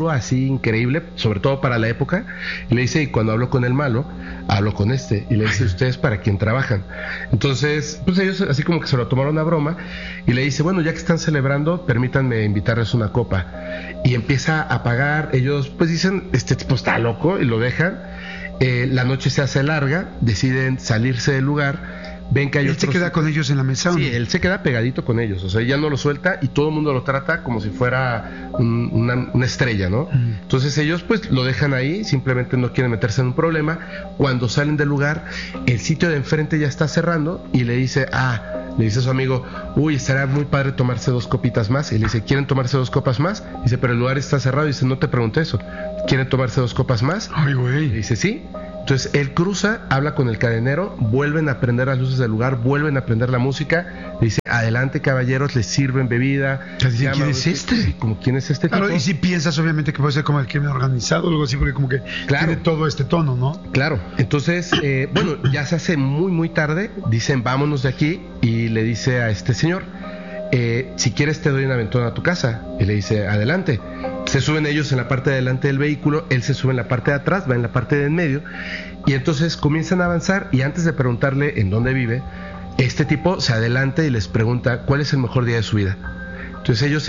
duro, así increíble, sobre todo para la época. Y le dice, y cuando hablo con el malo, hablo con este. Y le dice, ¿ustedes para quién trabajan? Entonces, pues ellos así como que se lo tomaron a broma. Y le dice, bueno, ya que están celebrando, permítanme invitarles una copa. Y empieza a pagar. Ellos pues dicen, este tipo está loco, y lo dejan. La noche se hace larga, deciden salirse del lugar. Ven que hay ¿Él se queda con ellos en la mesa? Sí, él se queda pegadito con ellos, o sea, ya no lo suelta y todo el mundo lo trata como si fuera una estrella, ¿no? Entonces ellos pues lo dejan ahí, simplemente no quieren meterse en un problema. Cuando salen del lugar, el sitio de enfrente ya está cerrando y le dice a su amigo, uy, estará muy padre tomarse 2 copitas más. Y le dice, ¿quieren tomarse 2 copas más? Dice, pero el lugar está cerrado. Y dice, no te pregunté eso, ¿quieren tomarse 2 copas más? Ay, güey. Y dice, sí. Entonces él cruza, habla con el cadenero, vuelven a prender las luces del lugar, vuelven a prender la música, le dice, adelante caballeros, les sirven bebida. ¿Quién es este? Sí, como quién es este Claro, tipo. y si piensas obviamente que puede ser como el crimen organizado o algo así, porque como que tiene todo este tono, ¿no? Claro, entonces, bueno, ya se hace muy muy tarde, dicen vámonos de aquí, y le dice a este señor, si quieres te doy un aventón a tu casa. Y le dice, adelante. Se suben ellos en la parte de adelante del vehículo, él se sube en la parte de atrás, va en la parte de en medio, y entonces comienzan a avanzar, y antes de preguntarle en dónde vive, este tipo se adelanta y les pregunta cuál es el mejor día de su vida. Entonces ellos